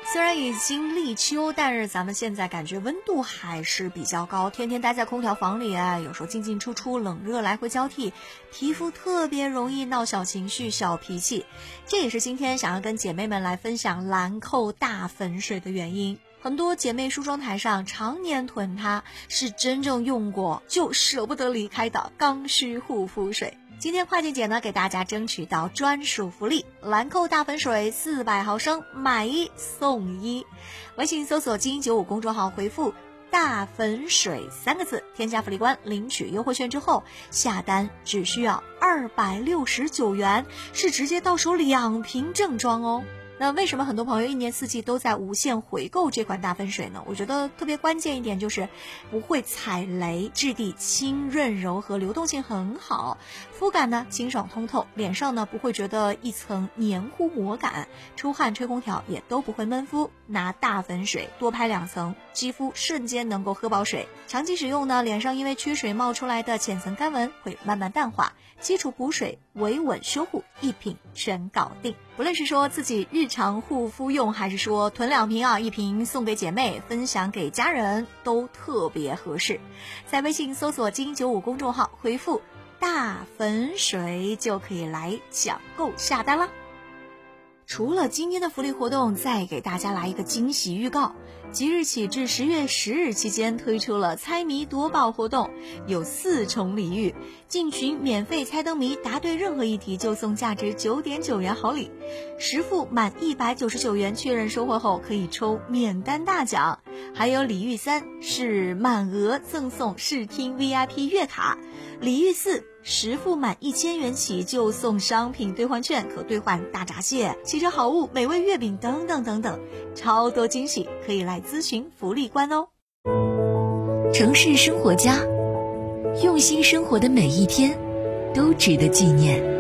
虽然已经立秋，但是咱们现在感觉温度还是比较高，天天待在空调房里有时候进进出出，冷热来回交替，皮肤特别容易闹小情绪、小脾气。这也是今天想要跟姐妹们来分享兰蔻大粉水的原因。很多姐妹梳妆台上常年囤它，是真正用过就舍不得离开的刚需护肤水。今天会计姐呢给大家争取到专属福利，兰蔻大粉水400毫升买1送1。微信搜索金95公众号回复大粉水3个字，添加福利官领取优惠券之后，下单只需要269元，是直接到手2瓶正装哦。那为什么很多朋友一年四季都在无限回购这款大粉水呢？我觉得特别关键一点就是不会踩雷，质地轻润柔和，流动性很好，肤感呢清爽通透，脸上呢不会觉得一层黏糊膜感，出汗吹空调也都不会闷肤。拿大粉水多拍2层，肌肤瞬间能够喝饱水，长期使用呢，脸上因为缺水冒出来的浅层干纹会慢慢淡化，基础补水维稳修护一瓶全搞定。不论是说自己日常护肤用，还是说囤2瓶1瓶送给姐妹，分享给家人，都特别合适。在微信搜索金95公众号回复大粉水就可以来抢购下单啦。除了今天的福利活动，再给大家来一个惊喜预告。即日起至10月10日期间推出了猜谜夺宝活动，有4重礼遇，进群免费猜灯谜，答对任何一题就送价值9.9元好礼，实付满199元确认收货后可以抽免单大奖。还有礼遇3是满额赠送视听 VIP 月卡，礼遇4实付满1000元起就送商品兑换券，可兑换大闸蟹、汽车好物、美味月饼等等等等，超多惊喜，可以来咨询福利官哦。 城市生活家，用心生活的每一天都值得纪念。